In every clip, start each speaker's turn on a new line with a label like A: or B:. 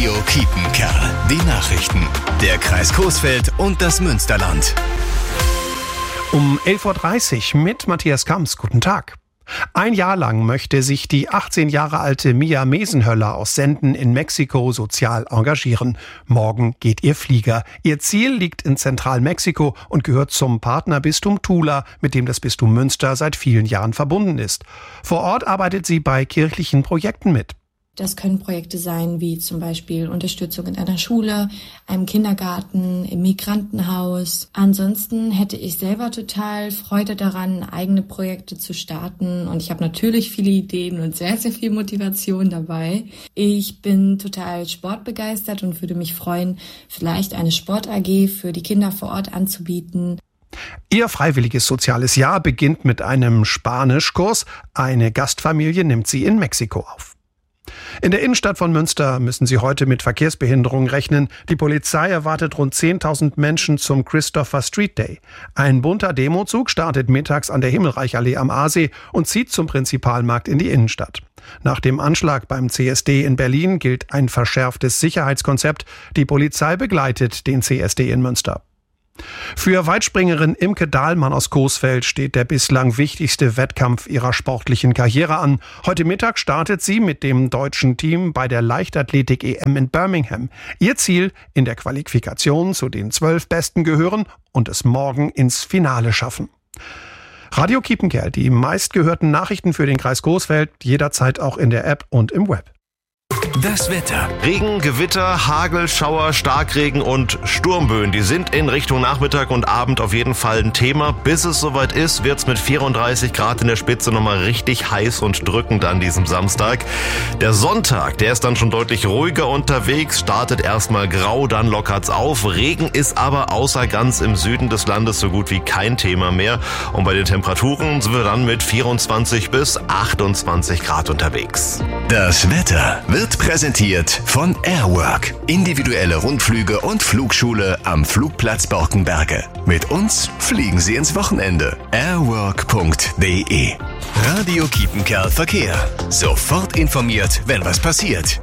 A: Kiepenkerl. Die Nachrichten. Der Kreis Coesfeld und das Münsterland.
B: Um 11.30 Uhr mit Matthias Kamps. Guten Tag. Ein Jahr lang möchte sich die 18 Jahre alte Mia Mesenhöller aus Senden in Mexiko sozial engagieren. Morgen geht ihr Flieger. Ihr Ziel liegt in Zentralmexiko und gehört zum Partnerbistum Tula, mit dem das Bistum Münster seit vielen Jahren verbunden ist. Vor Ort arbeitet sie bei kirchlichen Projekten mit.
C: Das können Projekte sein, wie zum Beispiel Unterstützung in einer Schule, einem Kindergarten, im Migrantenhaus. Ansonsten hätte ich selber total Freude daran, eigene Projekte zu starten. Und ich habe natürlich viele Ideen und sehr, sehr viel Motivation dabei. Ich bin total sportbegeistert und würde mich freuen, vielleicht eine Sport-AG für die Kinder vor Ort anzubieten.
B: Ihr freiwilliges soziales Jahr beginnt mit einem Spanischkurs. Eine Gastfamilie nimmt sie in Mexiko auf. In der Innenstadt von Münster müssen Sie heute mit Verkehrsbehinderung rechnen. Die Polizei erwartet rund 10.000 Menschen zum Christopher Street Day. Ein bunter Demozug startet mittags an der Himmelreichallee am Aasee und zieht zum Prinzipalmarkt in die Innenstadt. Nach dem Anschlag beim CSD in Berlin gilt ein verschärftes Sicherheitskonzept. Die Polizei begleitet den CSD in Münster. Für Weitspringerin Imke Dahlmann aus Coesfeld steht der bislang wichtigste Wettkampf ihrer sportlichen Karriere an. Heute Mittag startet sie mit dem deutschen Team bei der Leichtathletik-EM in Birmingham. Ihr Ziel: in der Qualifikation zu den 12 Besten gehören und es morgen ins Finale schaffen. Radio Kiepenkerl, die meistgehörten Nachrichten für den Kreis Coesfeld, jederzeit auch in der App und im Web.
A: Das Wetter.
D: Regen, Gewitter, Hagel, Schauer, Starkregen und Sturmböen, die sind in Richtung Nachmittag und Abend auf jeden Fall ein Thema. Bis es soweit ist, wird's mit 34 Grad in der Spitze nochmal richtig heiß und drückend an diesem Samstag. Der Sonntag, der ist dann schon deutlich ruhiger unterwegs, startet erstmal grau, dann lockert's auf. Regen ist aber außer ganz im Süden des Landes so gut wie kein Thema mehr. Und bei den Temperaturen sind wir dann mit 24 bis 28 Grad unterwegs.
A: Das Wetter wird präsentiert von Airwork. Individuelle Rundflüge und Flugschule am Flugplatz Borkenberge. Mit uns fliegen Sie ins Wochenende. airwork.de. Radio Kiepenkerl Verkehr. Sofort informiert, wenn was passiert.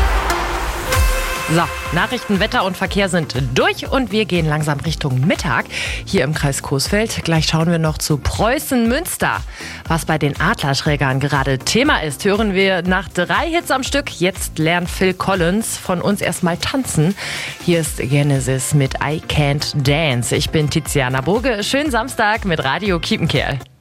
E: So, Nachrichten, Wetter und Verkehr sind durch und wir gehen langsam Richtung Mittag hier im Kreis Coesfeld. Gleich schauen wir noch zu Preußen-Münster. Was bei den Adlerschrägern gerade Thema ist, hören wir nach 3 Hits am Stück. Jetzt lernt Phil Collins von uns erstmal tanzen. Hier ist Genesis mit I Can't Dance. Ich bin Tiziana Burge. Schönen Samstag mit Radio Kiepenkerl.